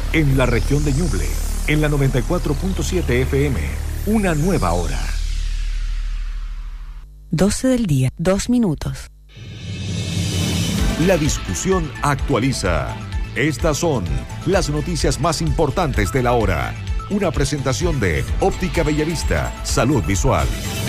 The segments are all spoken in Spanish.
en la región de Ñuble, en la 94.7 FM, una nueva hora. 12 del día, 2 minutos. La discusión actualiza. Estas son las noticias más importantes de la hora. Una presentación de Óptica Bellavista, Salud Visual.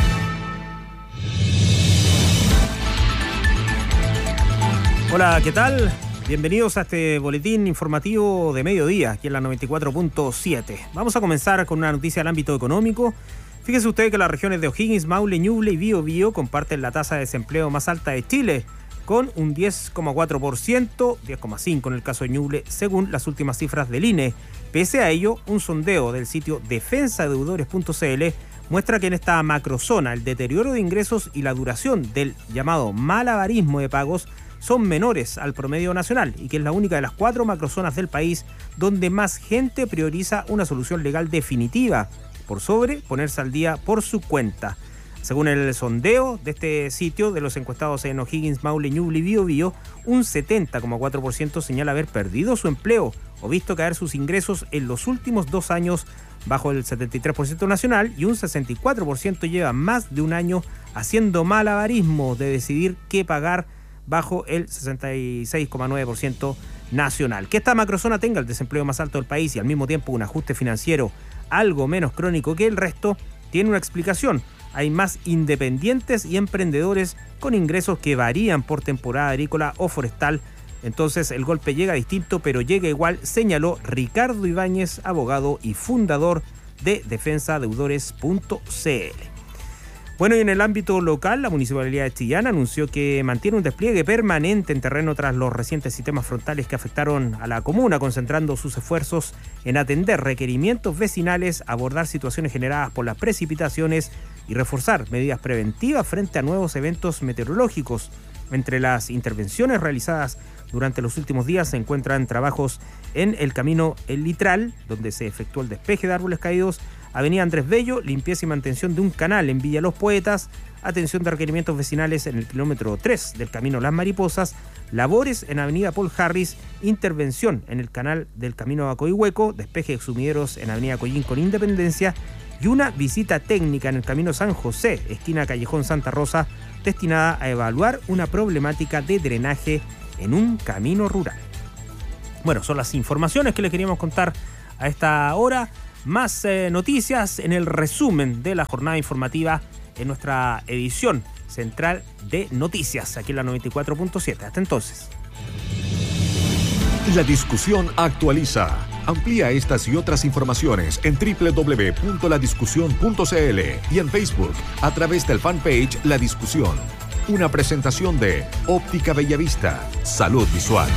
Hola, ¿qué tal? Bienvenidos a este boletín informativo de mediodía, aquí en la 94.7. Vamos a comenzar con una noticia del ámbito económico. Fíjese usted que las regiones de O'Higgins, Maule, Ñuble y Biobío comparten la tasa de desempleo más alta de Chile, con un 10,4%, 10,5% en el caso de Ñuble, según las últimas cifras del INE. Pese a ello, un sondeo del sitio defensadeudores.cl muestra que en esta macrozona el deterioro de ingresos y la duración del llamado malabarismo de pagos son menores al promedio nacional y que es la única de las 4 macrozonas del país donde más gente prioriza una solución legal definitiva por sobre ponerse al día por su cuenta. Según el sondeo de este sitio, de los encuestados en O'Higgins, Maule, Ñuble y Biobío, un 70,4% señala haber perdido su empleo o visto caer sus ingresos en los últimos 2 años bajo el 73% nacional, y un 64% lleva más de un año haciendo malabarismo de decidir qué pagar bajo el 66,9% nacional. Que esta macrozona tenga el desempleo más alto del país y al mismo tiempo un ajuste financiero algo menos crónico que el resto, tiene una explicación. Hay más independientes y emprendedores con ingresos que varían por temporada agrícola o forestal. Entonces el golpe llega distinto, pero llega igual, señaló Ricardo Ibáñez, abogado y fundador de defensadeudores.cl. Bueno, y en el ámbito local, la Municipalidad de Chillán anunció que mantiene un despliegue permanente en terreno tras los recientes sistemas frontales que afectaron a la comuna, concentrando sus esfuerzos en atender requerimientos vecinales, abordar situaciones generadas por las precipitaciones y reforzar medidas preventivas frente a nuevos eventos meteorológicos. Entre las intervenciones realizadas durante los últimos días se encuentran trabajos en el camino El Litral, donde se efectuó el despeje de árboles caídos, Avenida Andrés Bello, limpieza y mantención de un canal en Villa Los Poetas, atención de requerimientos vecinales en el kilómetro 3 del camino Las Mariposas, labores en Avenida Paul Harris, intervención en el canal del camino a Coihueco, despeje de sumideros en Avenida Collín con Independencia y una visita técnica en el camino San José, esquina Callejón Santa Rosa, destinada a evaluar una problemática de drenaje en un camino rural. Bueno, son las informaciones que les queríamos contar a esta hora. Más noticias en el resumen de la jornada informativa en nuestra edición central de noticias, aquí en la 94.7. Hasta entonces. La discusión actualiza. Amplía estas y otras informaciones en www.ladiscusión.cl y en Facebook a través del fanpage La Discusión. Una presentación de Óptica Bellavista, Salud Visual.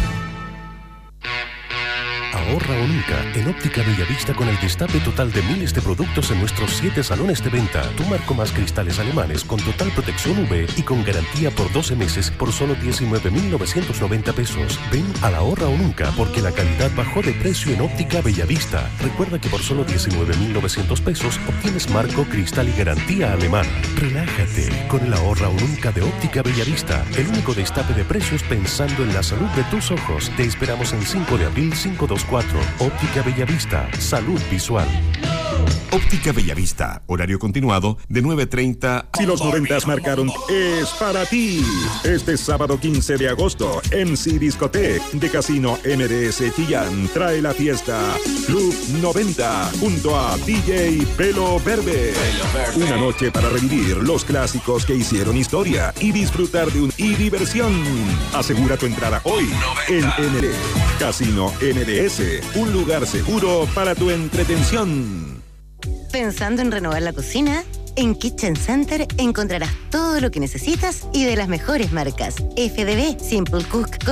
Ahorra o nunca en Óptica Bellavista con el destape total de miles de productos en nuestros 7 salones de venta. Tu marco más cristales alemanes con total protección UV y con garantía por 12 meses por solo 19.990 pesos. Ven a la Ahorra o nunca porque la calidad bajó de precio en Óptica Bellavista. Recuerda que por solo 19.900 pesos obtienes marco, cristal y garantía alemana. Relájate con el Ahorra o nunca de Óptica Bellavista. El único destape de precios pensando en la salud de tus ojos. Te esperamos en 5 de abril 524. Óptica Bellavista, Salud Visual. Óptica Bellavista, horario continuado de 9:30. Si los 90s marcaron, es para ti. Este sábado 15 de agosto, MC Discoteque de Casino MDS Chillán trae la fiesta Club 90 junto a DJ Pelo Verde. Una noche para revivir los clásicos que hicieron historia y disfrutar de un diversión. Asegura tu entrada hoy en ND. Casino MDS, un lugar seguro para tu entretención. ¿Pensando en renovar la cocina? En Kitchen Center encontrarás todo lo que necesitas y de las mejores marcas. FDB, Simple Cook,